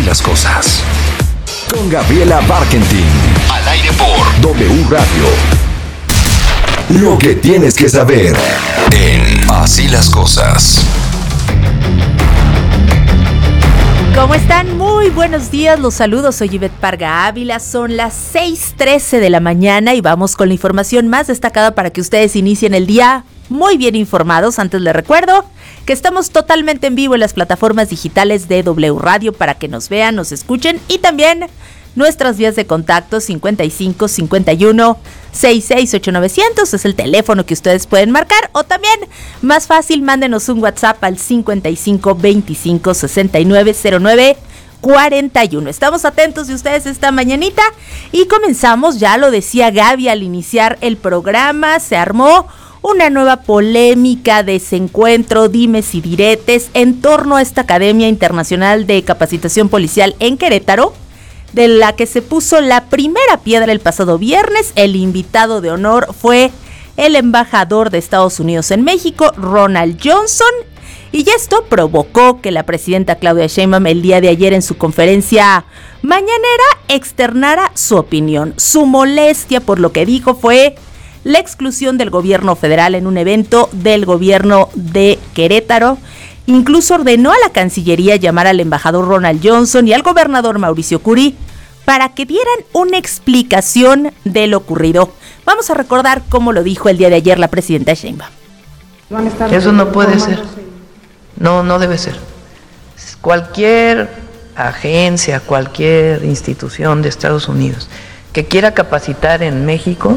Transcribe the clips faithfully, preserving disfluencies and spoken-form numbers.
las cosas. Con Gabriela Barkentin. Al aire por W Radio. Lo que tienes que saber en Así las cosas. ¿Cómo están? Muy buenos días, los saludos, soy Ivette Parga Ávila, son las seis trece de la mañana y vamos con la información más destacada para que ustedes inicien el día muy bien informados. Antes les recuerdo que estamos totalmente en vivo en las plataformas digitales de W Radio para que nos vean, nos escuchen y también nuestras vías de contacto cincuenta y cinco, cincuenta y uno, sesenta y seis, ochenta y nueve cero cero es el teléfono que ustedes pueden marcar, o también más fácil mándenos un WhatsApp al cincuenta y cinco, veinticinco, sesenta y nueve, cero nueve, cuarenta y uno. Estamos atentos de ustedes esta mañanita y comenzamos, ya lo decía Gaby al iniciar el programa, se armó una nueva polémica, desencuentro, dimes y diretes en torno a esta Academia Internacional de Capacitación Policial en Querétaro, de la que se puso la primera piedra el pasado viernes. El invitado de honor fue el embajador de Estados Unidos en México, Ronald Johnson, y esto provocó que la presidenta Claudia Sheinbaum el día de ayer en su conferencia mañanera externara su opinión. Su molestia por lo que dijo fue la exclusión del gobierno federal en un evento del gobierno de Querétaro. Incluso ordenó a la Cancillería llamar al embajador Ronald Johnson y al gobernador Mauricio Curi para que dieran una explicación de lo ocurrido. Vamos a recordar cómo lo dijo el día de ayer la presidenta Sheinbaum. Eso no puede ser. No, no debe ser. Cualquier agencia, cualquier institución de Estados Unidos que quiera capacitar en México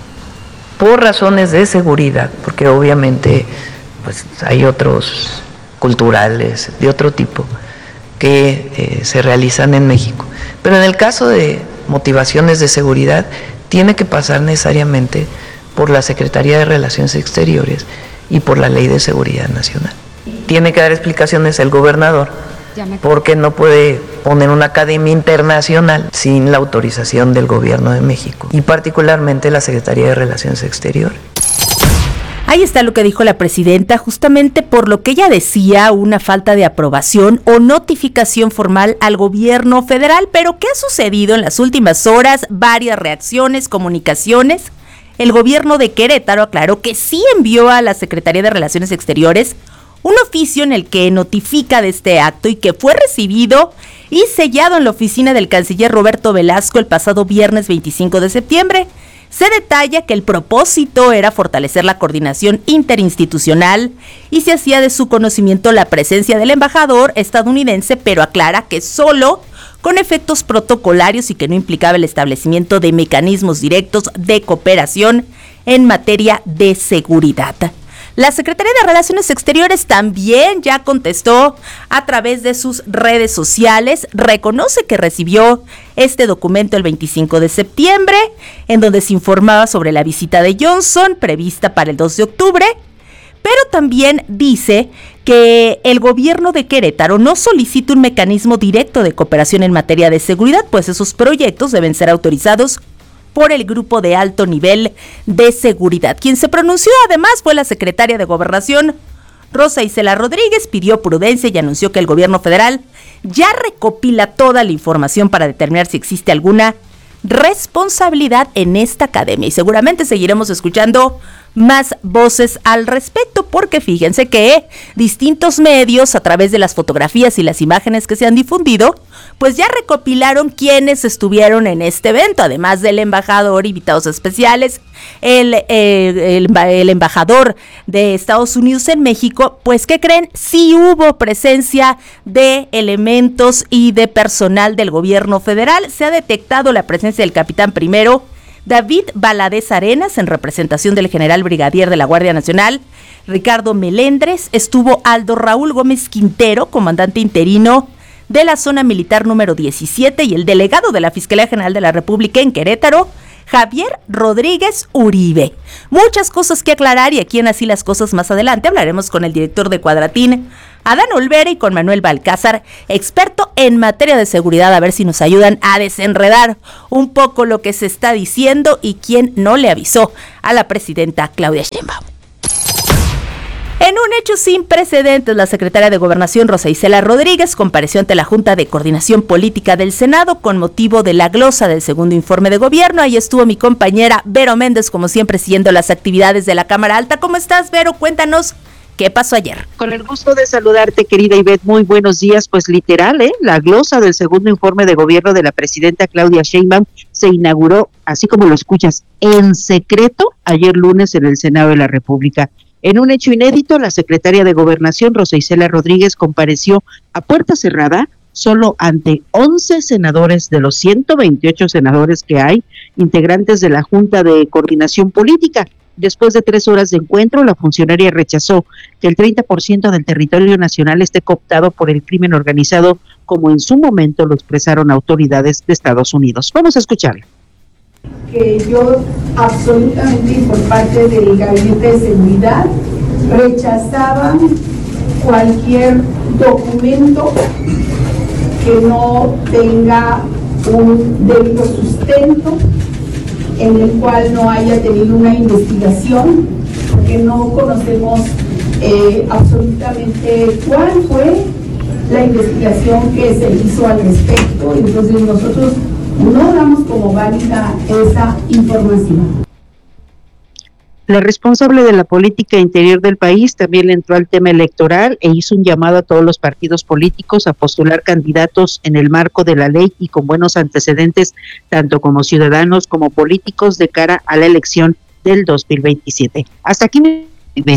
por razones de seguridad, porque obviamente pues hay otros culturales de otro tipo que eh, se realizan en México, pero en el caso de motivaciones de seguridad tiene que pasar necesariamente por la Secretaría de Relaciones Exteriores y por la Ley de Seguridad Nacional. Tiene que dar explicaciones el gobernador porque no puede poner una academia internacional sin la autorización del gobierno de México y particularmente la Secretaría de Relaciones Exteriores. Ahí está lo que dijo la presidenta, justamente por lo que ella decía, una falta de aprobación o notificación formal al gobierno federal. Pero ¿qué ha sucedido en las últimas horas? Varias reacciones, comunicaciones. El gobierno de Querétaro aclaró que sí envió a la Secretaría de Relaciones Exteriores un oficio en el que notifica de este acto y que fue recibido y sellado en la oficina del canciller Roberto Velasco el pasado viernes veinticinco de septiembre. Se detalla que el propósito era fortalecer la coordinación interinstitucional y se hacía de su conocimiento la presencia del embajador estadounidense, pero aclara que solo con efectos protocolarios y que no implicaba el establecimiento de mecanismos directos de cooperación en materia de seguridad. La Secretaría de Relaciones Exteriores también ya contestó a través de sus redes sociales, reconoce que recibió este documento el veinticinco de septiembre, en donde se informaba sobre la visita de Johnson prevista para el dos de octubre, pero también dice que el gobierno de Querétaro no solicita un mecanismo directo de cooperación en materia de seguridad, pues esos proyectos deben ser autorizados por el grupo de alto nivel de seguridad. Quien se pronunció además fue la secretaria de Gobernación, Rosa Isela Rodríguez, pidió prudencia y anunció que el gobierno federal ya recopila toda la información para determinar si existe alguna responsabilidad en esta academia. Y seguramente seguiremos escuchando más voces al respecto, porque fíjense que distintos medios, a través de las fotografías y las imágenes que se han difundido, pues ya recopilaron quienes estuvieron en este evento, además del embajador, invitados especiales, el, eh, el, el embajador de Estados Unidos en México. Pues ¿qué creen? Sí hubo presencia de elementos y de personal del gobierno federal. Se ha detectado la presencia del capitán primero David Valadez Arenas en representación del general brigadier de la Guardia Nacional, Ricardo Melendres. Estuvo Aldo Raúl Gómez Quintero, comandante interino de la zona militar número diecisiete, y el delegado de la Fiscalía General de la República en Querétaro, Javier Rodríguez Uribe. Muchas cosas que aclarar, y aquí en Así las Cosas más adelante hablaremos con el director de Cuadratín, Adán Olvera, y con Manuel Balcázar, experto en materia de seguridad, a ver si nos ayudan a desenredar un poco lo que se está diciendo y quién no le avisó a la presidenta Claudia Sheinbaum. En un hecho sin precedentes, la secretaria de Gobernación, Rosa Isela Rodríguez, compareció ante la Junta de Coordinación Política del Senado con motivo de la glosa del segundo informe de gobierno. Ahí estuvo mi compañera Vero Méndez, como siempre, siguiendo las actividades de la Cámara Alta. ¿Cómo estás, Vero? Cuéntanos qué pasó ayer. Con el gusto de saludarte, querida Ivette. Muy buenos días. Pues literal, ¿eh? La glosa del segundo informe de gobierno de la presidenta Claudia Sheinbaum se inauguró, así como lo escuchas, en secreto ayer lunes en el Senado de la República. En un hecho inédito, la secretaria de Gobernación, Rosa Isela Rodríguez, compareció a puerta cerrada solo ante once senadores de los ciento veintiocho senadores que hay, integrantes de la Junta de Coordinación Política. Después de tres horas de encuentro, la funcionaria rechazó que el treinta por ciento del territorio nacional esté cooptado por el crimen organizado, como en su momento lo expresaron autoridades de Estados Unidos. Vamos a escucharla. Que yo absolutamente por parte del Gabinete de Seguridad rechazaba cualquier documento que no tenga un debido sustento, en el cual no haya tenido una investigación, porque no conocemos eh, absolutamente cuál fue la investigación que se hizo al respecto. Entonces nosotros no damos como válida esa información. La responsable de la política interior del país también le entró al tema electoral e hizo un llamado a todos los partidos políticos a postular candidatos en el marco de la ley y con buenos antecedentes, tanto como ciudadanos como políticos, de cara a la elección del dos mil veintisiete. Hasta aquí me...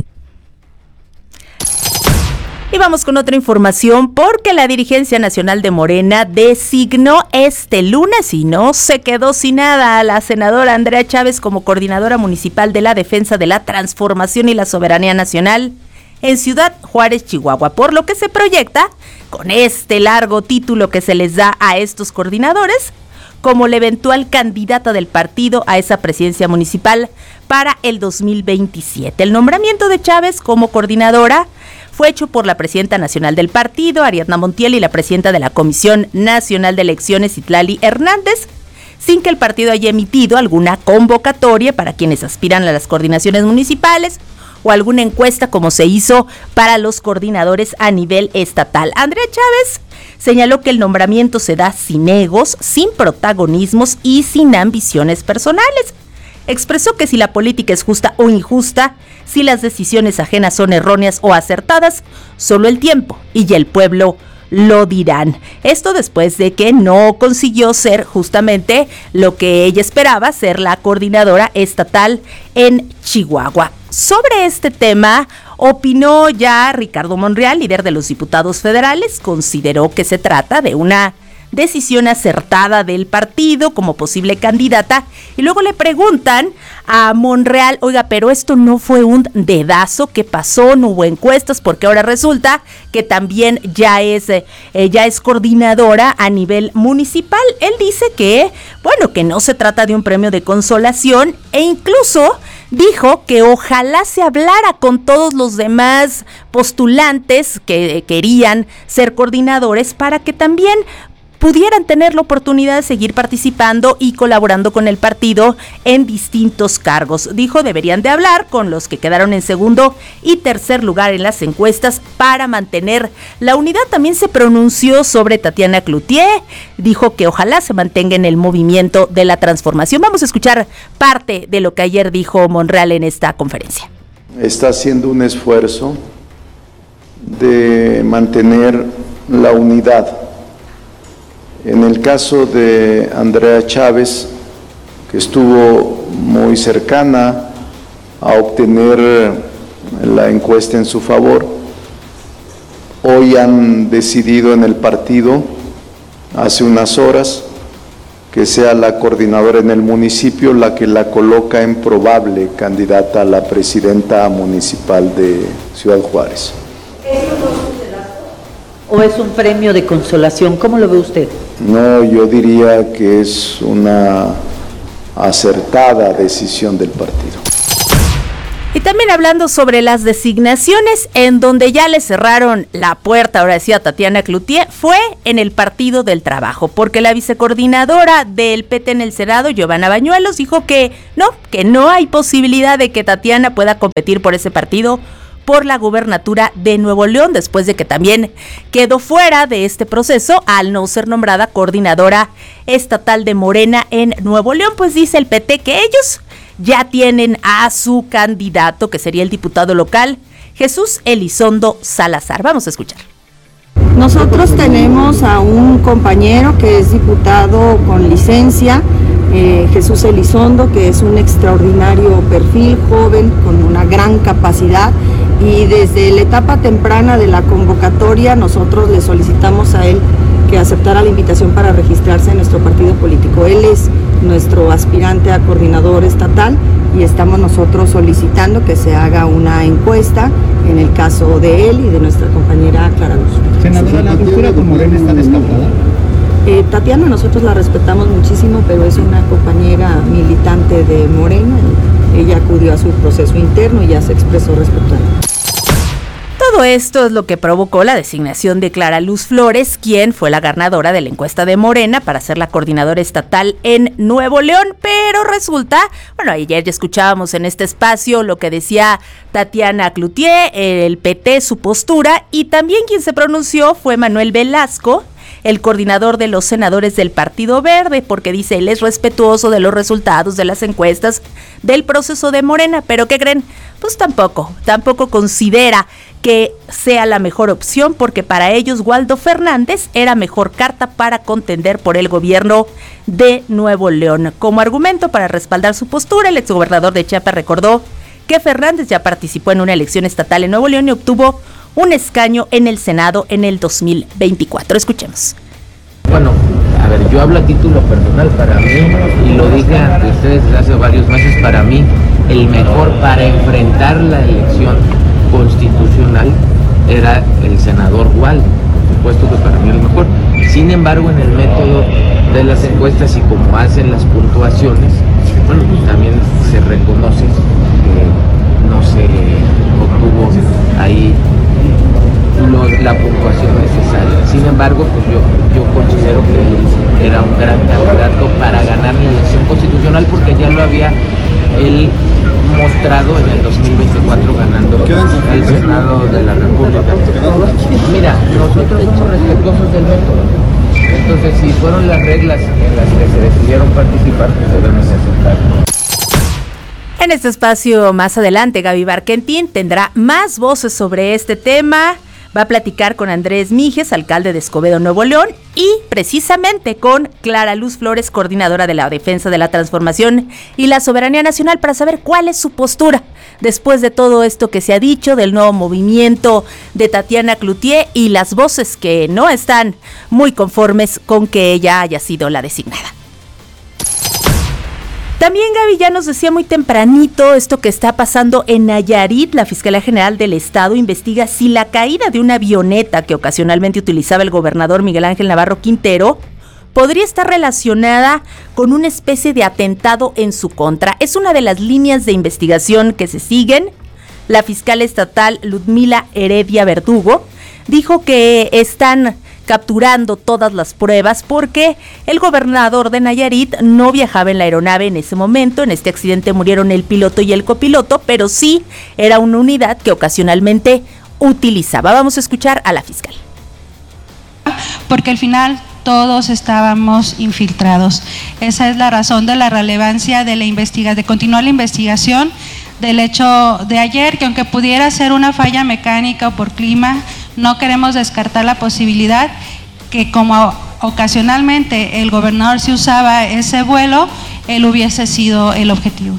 Y vamos con otra información, porque la dirigencia nacional de Morena designó este lunes, y no se quedó sin nada, a la senadora Andrea Chávez como coordinadora municipal de la defensa de la transformación y la soberanía nacional en Ciudad Juárez, Chihuahua, por lo que se proyecta, con este largo título que se les da a estos coordinadores, como la eventual candidata del partido a esa presidencia municipal para el dos mil veintisiete. El nombramiento de Chávez como coordinadora fue hecho por la presidenta nacional del partido, Ariadna Montiel, y la presidenta de la Comisión Nacional de Elecciones, Citlali Hernández, sin que el partido haya emitido alguna convocatoria para quienes aspiran a las coordinaciones municipales o alguna encuesta como se hizo para los coordinadores a nivel estatal. Andrea Chávez señaló que el nombramiento se da sin egos, sin protagonismos y sin ambiciones personales. Expresó que si la política es justa o injusta, si las decisiones ajenas son erróneas o acertadas, solo el tiempo y el pueblo lo dirán. Esto después de que no consiguió ser justamente lo que ella esperaba, ser la coordinadora estatal en Chihuahua. Sobre este tema opinó ya Ricardo Monreal, líder de los diputados federales. Consideró que se trata de una decisión acertada del partido como posible candidata, y luego le preguntan a Monreal, oiga, pero esto no fue un dedazo, ¿qué pasó? No hubo encuestas, porque ahora resulta que también ya es, eh, ya es coordinadora a nivel municipal. Él dice que, bueno, que no se trata de un premio de consolación, e incluso dijo que ojalá se hablara con todos los demás postulantes que querían ser coordinadores para que también pudieran tener la oportunidad de seguir participando y colaborando con el partido en distintos cargos. Dijo, deberían de hablar con los que quedaron en segundo y tercer lugar en las encuestas para mantener la unidad. También se pronunció sobre Tatiana Cloutier, dijo que ojalá se mantenga en el movimiento de la transformación. Vamos a escuchar parte de lo que ayer dijo Monreal en esta conferencia. Está haciendo un esfuerzo de mantener la unidad. En el caso de Andrea Chávez, que estuvo muy cercana a obtener la encuesta en su favor, hoy han decidido en el partido, hace unas horas, que sea la coordinadora en el municipio la que la coloca en probable candidata a la presidenta municipal de Ciudad Juárez. ¿O es un premio de consolación? ¿Cómo lo ve usted? No, yo diría que es una acertada decisión del partido. Y también hablando sobre las designaciones, en donde ya le cerraron la puerta, ahora decía Tatiana Cloutier, fue en el Partido del Trabajo, porque la vicecoordinadora del P T en el Senado, Giovanna Bañuelos, dijo que no, que no hay posibilidad de que Tatiana pueda competir por ese partido, por la gubernatura de Nuevo León, después de que también quedó fuera de este proceso al no ser nombrada coordinadora estatal de Morena en Nuevo León. Pues dice el P T que ellos ya tienen a su candidato, que sería el diputado local Jesús Elizondo Salazar. Vamos a escuchar. Nosotros tenemos a un compañero que es diputado con licencia, eh, Jesús Elizondo, que es un extraordinario perfil, joven, con una gran capacidad, y desde la etapa temprana de la convocatoria nosotros le solicitamos a él que aceptara la invitación para registrarse en nuestro partido político. Él es nuestro aspirante a coordinador estatal y estamos nosotros solicitando que se haga una encuesta en el caso de él y de nuestra compañera Clara Luz. Senadora, ¿la ruptura con Morena está descartada? Eh, Tatiana nosotros la respetamos muchísimo, pero es una compañera militante de Morena y ella acudió a su proceso interno y ya se expresó respecto a él. Todo esto es lo que provocó la designación de Clara Luz Flores, quien fue la ganadora de la encuesta de Morena para ser la coordinadora estatal en Nuevo León, pero resulta, bueno, ayer ya escuchábamos en este espacio lo que decía Tatiana Cloutier, el P T, su postura, y también quien se pronunció fue Manuel Velasco, el coordinador de los senadores del Partido Verde, porque dice él es respetuoso de los resultados de las encuestas del proceso de Morena, pero ¿qué creen? Pues tampoco, tampoco considera que sea la mejor opción, porque para ellos Waldo Fernández era mejor carta para contender por el gobierno de Nuevo León. Como argumento para respaldar su postura, el exgobernador de Chiapas recordó que Fernández ya participó en una elección estatal en Nuevo León y obtuvo un escaño en el Senado en el dos mil veinticuatro. Escuchemos. Bueno, a ver, yo hablo a título personal. Para mí, y lo dije ante ustedes desde hace varios meses, para mí el mejor para enfrentar la elección constitucional era el senador Waldo. Por supuesto que para mí el mejor. Sin embargo, en el método de las encuestas y como hacen las puntuaciones, bueno, pues también se reconoce que no se obtuvo ahí Lo, la puntuación necesaria. Sin embargo, pues yo, yo considero que él era un gran candidato para ganar la elección constitucional, porque ya lo había él mostrado en el dos mil veinticuatro ganando el Senado de la República. Mira, nosotros somos respetuosos del método. Entonces, si fueron las reglas en las que se decidieron participar, pues debemos aceptarlo. En este espacio más adelante, Gaby Barkentin tendrá más voces sobre este tema. Va a platicar con Andrés Mijes, alcalde de Escobedo, Nuevo León, y precisamente con Clara Luz Flores, coordinadora de la Defensa de la Transformación y la Soberanía Nacional, para saber cuál es su postura después de todo esto que se ha dicho del nuevo movimiento de Tatiana Cloutier y las voces que no están muy conformes con que ella haya sido la designada. También Gaby ya nos decía muy tempranito esto que está pasando en Nayarit. La Fiscalía General del Estado investiga si la caída de una avioneta que ocasionalmente utilizaba el gobernador Miguel Ángel Navarro Quintero podría estar relacionada con una especie de atentado en su contra. Es una de las líneas de investigación que se siguen. La fiscal estatal Ludmila Heredia Verdugo dijo que están capturando todas las pruebas porque el gobernador de Nayarit no viajaba en la aeronave en ese momento. En este accidente murieron el piloto y el copiloto, pero sí era una unidad que ocasionalmente utilizaba. Vamos a escuchar a la fiscal. Porque al final todos estábamos infiltrados. Esa es la razón de la relevancia de la investigación, de continuar la investigación del hecho de ayer, que aunque pudiera ser una falla mecánica o por clima, no queremos descartar la posibilidad que como ocasionalmente el gobernador sí usaba ese vuelo, él hubiese sido el objetivo.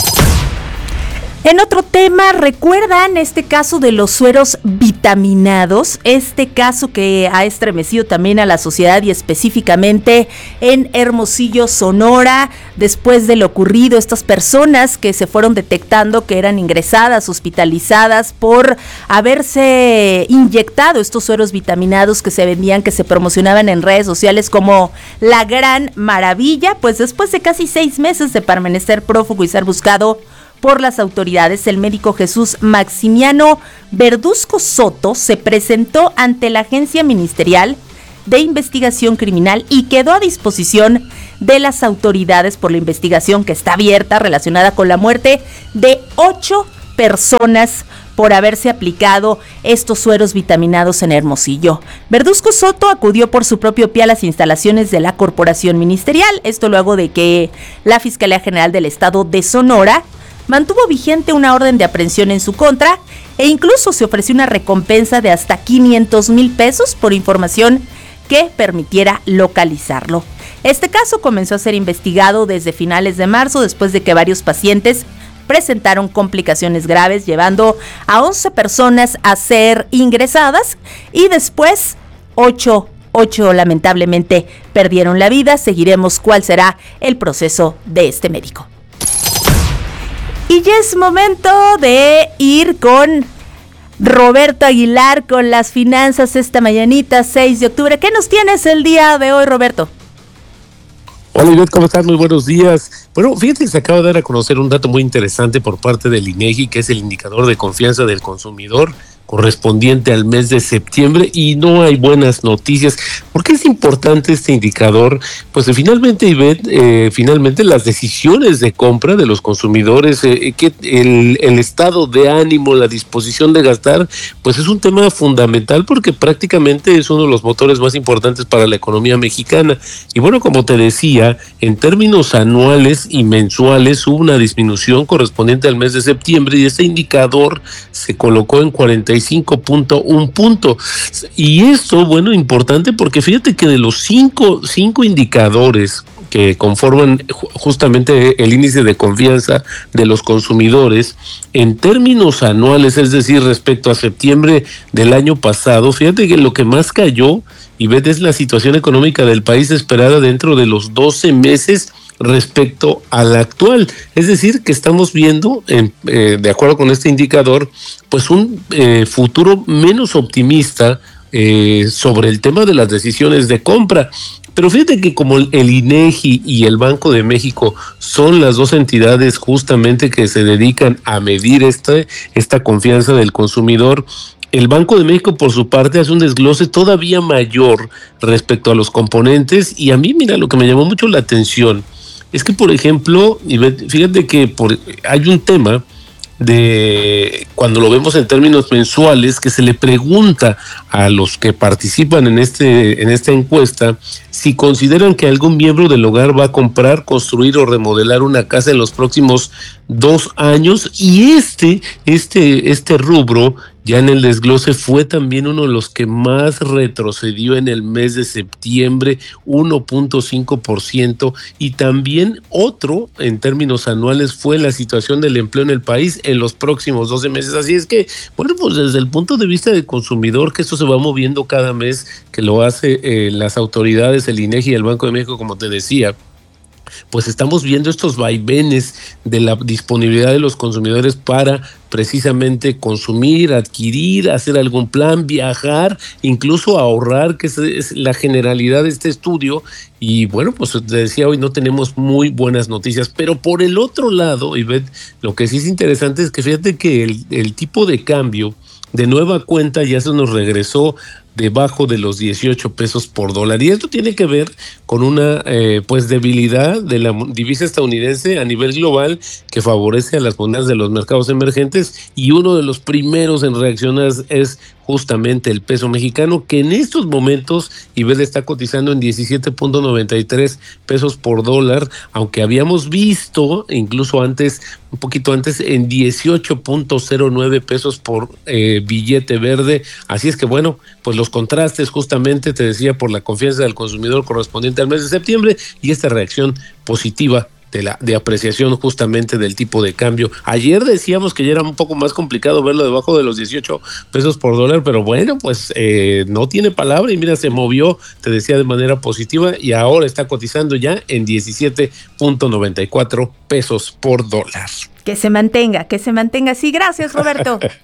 En otro tema, ¿recuerdan este caso de los sueros vitaminados? Este caso que ha estremecido también a la sociedad y específicamente en Hermosillo, Sonora, después de lo ocurrido, estas personas que se fueron detectando que eran ingresadas, hospitalizadas por haberse inyectado estos sueros vitaminados que se vendían, que se promocionaban en redes sociales como la gran maravilla. Pues después de casi seis meses de permanecer prófugo y ser buscado por las autoridades, el médico Jesús Maximiano Verduzco Soto se presentó ante la Agencia Ministerial de Investigación Criminal y quedó a disposición de las autoridades por la investigación que está abierta relacionada con la muerte de ocho personas por haberse aplicado estos sueros vitaminados en Hermosillo. Verduzco Soto acudió por su propio pie a las instalaciones de la corporación ministerial, esto luego de que la Fiscalía General del Estado de Sonora mantuvo vigente una orden de aprehensión en su contra e incluso se ofreció una recompensa de hasta quinientos mil pesos por información que permitiera localizarlo. Este caso comenzó a ser investigado desde finales de marzo después de que varios pacientes presentaron complicaciones graves, llevando a once personas a ser ingresadas y después ocho, ocho lamentablemente perdieron la vida. Seguiremos cuál será el proceso de este médico. Y ya es momento de ir con Roberto Aguilar con las finanzas esta mañanita, seis de octubre. ¿Qué nos tienes el día de hoy, Roberto? Hola, Ivette, ¿cómo estás? Muy buenos días. Bueno, fíjate que se acaba de dar a conocer un dato muy interesante por parte del INEGI, que es el indicador de confianza del consumidor correspondiente al mes de septiembre, y no hay buenas noticias. ¿Por qué es importante este indicador? Pues eh, finalmente, Ivette, eh, finalmente las decisiones de compra de los consumidores, eh, que el, el estado de ánimo, la disposición de gastar, pues es un tema fundamental porque prácticamente es uno de los motores más importantes para la economía mexicana. Y bueno, como te decía, en términos anuales y mensuales hubo una disminución correspondiente al mes de septiembre y este indicador se colocó en cuarenta y cinco punto uno punto. Y esto, bueno, importante porque fíjate que de los cinco, cinco indicadores que conforman justamente el índice de confianza de los consumidores, en términos anuales, es decir, respecto a septiembre del año pasado, fíjate que lo que más cayó, y ves, es la situación económica del país esperada dentro de los doce meses respecto a la actual. Es decir, que estamos viendo, en, eh, de acuerdo con este indicador, pues un eh, futuro menos optimista eh, sobre el tema de las decisiones de compra. Pero fíjate que como el INEGI y el Banco de México son las dos entidades justamente que se dedican a medir esta, esta confianza del consumidor, el Banco de México, por su parte, hace un desglose todavía mayor respecto a los componentes. Y a mí, mira, lo que me llamó mucho la atención es que, por ejemplo, fíjate que por, hay un tema de cuando lo vemos en términos mensuales que se le pregunta a los que participan en este en esta encuesta si consideran que algún miembro del hogar va a comprar, construir o remodelar una casa en los próximos dos años, y este este este rubro ya en el desglose fue también uno de los que más retrocedió en el mes de septiembre, uno punto cinco por ciento, y también otro en términos anuales fue la situación del empleo en el país en los próximos doce meses. Así es que, bueno, pues desde el punto de vista del consumidor, que esto se va moviendo cada mes, que lo hace eh, las autoridades, el INEGI y el Banco de México, como te decía, pues estamos viendo estos vaivenes de la disponibilidad de los consumidores para precisamente consumir, adquirir, hacer algún plan, viajar, incluso ahorrar, que es la generalidad de este estudio. Y bueno, pues te decía, hoy no tenemos muy buenas noticias, pero por el otro lado, Ivette, lo que sí es interesante es que fíjate que el, el tipo de cambio de nueva cuenta ya se nos regresó debajo de los dieciocho pesos por dólar, y esto tiene que ver con una eh, pues debilidad de la divisa estadounidense a nivel global que favorece a las monedas de los mercados emergentes, y uno de los primeros en reaccionar es justamente el peso mexicano, que en estos momentos Ivette está cotizando en diecisiete punto noventa y tres pesos por dólar, aunque habíamos visto incluso antes, un poquito antes, en dieciocho punto cero nueve pesos por eh, billete verde. Así es que bueno, pues los contrastes justamente, te decía, por la confianza del consumidor correspondiente al mes de septiembre y esta reacción positiva de la de apreciación justamente del tipo de cambio. Ayer decíamos que ya era un poco más complicado verlo debajo de los dieciocho pesos por dólar, pero bueno, pues eh, no tiene palabra y mira, se movió, te decía, de manera positiva, y ahora está cotizando ya en diecisiete punto noventa y cuatro pesos por dólar. Que se mantenga, que se mantenga así. Gracias, Roberto.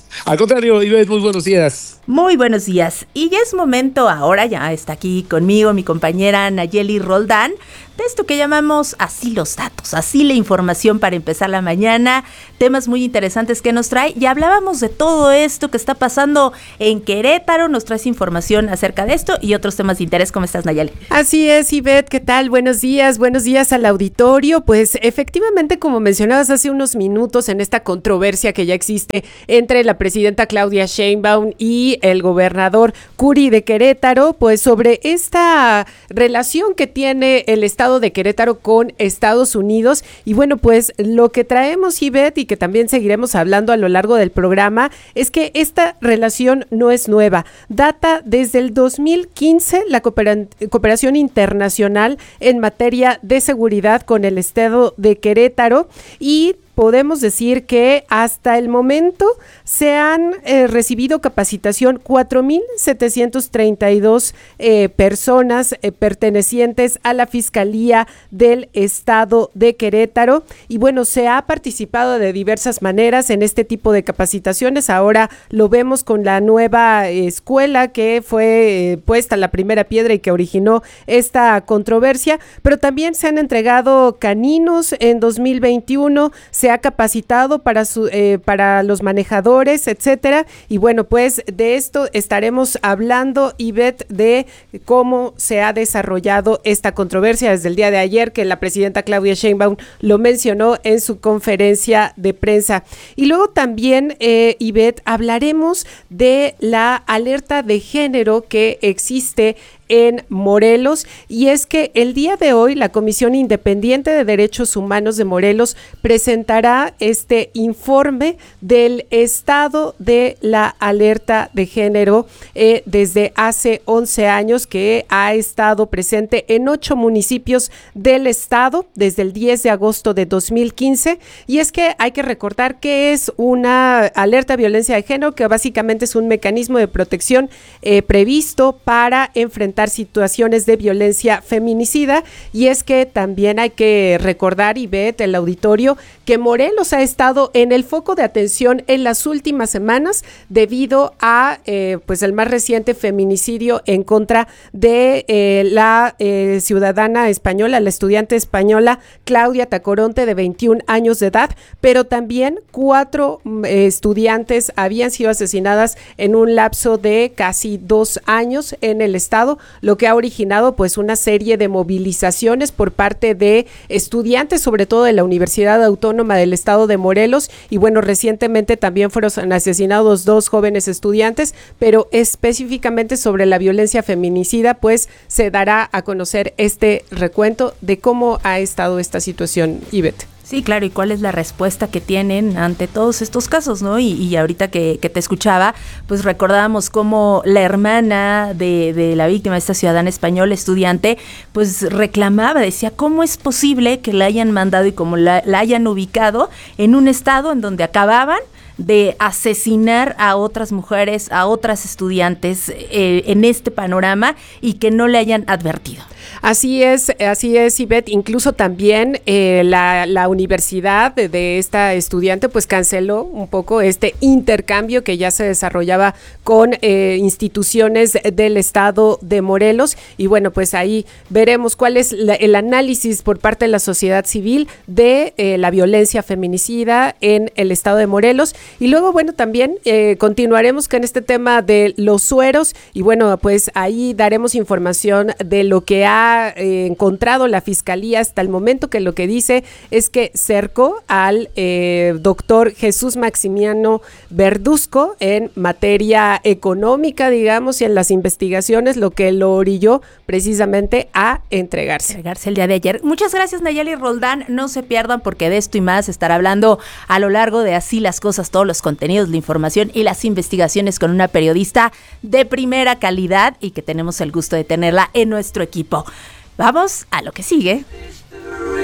Al contrario, Ivette, muy buenos días. Muy buenos días. Y ya es momento, ahora ya está aquí conmigo mi compañera Nayeli Roldán, de esto que llamamos así los datos, así la información para empezar la mañana, temas muy interesantes que nos trae. Ya hablábamos de todo esto que está pasando en Querétaro, nos traes información acerca de esto y otros temas de interés. ¿Cómo estás, Nayeli? Así es, Ivette, ¿qué tal? Buenos días, buenos días al auditorio. Pues efectivamente, como mencionabas hace unos minutos, en esta controversia que ya existe entre la presidenta Claudia Sheinbaum y el gobernador Curi de Querétaro, pues sobre esta relación que tiene el estado de Querétaro con Estados Unidos. Y bueno, pues lo que traemos, Ivette, y que también seguiremos hablando a lo largo del programa, es que esta relación no es nueva. Data desde el dos mil quince la coopera- cooperación internacional en materia de seguridad con el estado de Querétaro, y podemos decir que hasta el momento se han eh, recibido capacitación cuatro mil setecientos treinta y dos eh, personas eh, pertenecientes a la Fiscalía del Estado de Querétaro. Y bueno, se ha participado de diversas maneras en este tipo de capacitaciones. Ahora lo vemos con la nueva eh, escuela que fue eh, puesta la primera piedra y que originó esta controversia, pero también se han entregado caninos en dos mil veintiuno, se ha capacitado para, su, eh, para los manejadores, etcétera. Y bueno, pues de esto estaremos hablando, Ivette, de cómo se ha desarrollado esta controversia desde el día de ayer, que la presidenta Claudia Sheinbaum lo mencionó en su conferencia de prensa. Y luego también, eh, Ivette, hablaremos de la alerta de género que existe en Morelos, y es que el día de hoy la Comisión Independiente de Derechos Humanos de Morelos presentará este informe del estado de la alerta de género eh, desde hace once años, que ha estado presente en ocho municipios del estado desde el diez de agosto de dos mil quince. Y es que hay que recordar que es una alerta de violencia de género, que básicamente es un mecanismo de protección eh, previsto para enfrentar situaciones de violencia feminicida. Y es que también hay que recordar, y ve el auditorio, que Morelos ha estado en el foco de atención en las últimas semanas debido a eh, pues el más reciente feminicidio en contra de eh, la eh, ciudadana española, la estudiante española Claudia Tacoronte, de veintiún años de edad, pero también cuatro eh, estudiantes habían sido asesinadas en un lapso de casi dos años en el estado, lo que ha originado pues una serie de movilizaciones por parte de estudiantes, sobre todo de la Universidad Autónoma del Estado de Morelos. Y bueno, recientemente también fueron asesinados dos jóvenes estudiantes, pero específicamente sobre la violencia feminicida, pues se dará a conocer este recuento de cómo ha estado esta situación, Ivette. Sí, claro, y cuál es la respuesta que tienen ante todos estos casos, ¿no? Y, y ahorita que, que te escuchaba, pues recordábamos cómo la hermana de, de la víctima, esta ciudadana española estudiante, pues reclamaba, decía, ¿cómo es posible que la hayan mandado y cómo la, la hayan ubicado en un estado en donde acababan de asesinar a otras mujeres, a otras estudiantes eh, en este panorama, y que no le hayan advertido? Así es, así es, Ivette. Incluso también eh, la, la universidad de, de esta estudiante pues canceló un poco este intercambio que ya se desarrollaba con eh, instituciones del estado de Morelos. Y bueno, pues ahí veremos cuál es la, el análisis por parte de la sociedad civil de eh, la violencia feminicida en el estado de Morelos. Y luego, bueno, también eh, continuaremos con este tema de los sueros, y bueno, pues ahí daremos información de lo que ha eh, encontrado la Fiscalía hasta el momento, que lo que dice es que cercó al eh, doctor Jesús Maximiano Verduzco en materia económica, digamos, y en las investigaciones, lo que lo orilló precisamente a entregarse. Entregarse el día de ayer. Muchas gracias, Nayeli Roldán. No se pierdan, porque de esto y más estará hablando a lo largo de Así las Cosas, todos los contenidos, la información y las investigaciones con una periodista de primera calidad y que tenemos el gusto de tenerla en nuestro equipo. Vamos a lo que sigue.